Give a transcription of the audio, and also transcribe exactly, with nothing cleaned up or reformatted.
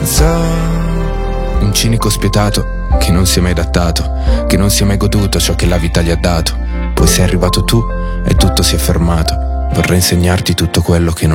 So, un cinico spietato che non si è mai adattato, che non si è mai goduto ciò che la vita gli ha dato. Poi sei arrivato tu e tutto si è fermato. Vorrei insegnarti tutto quello che non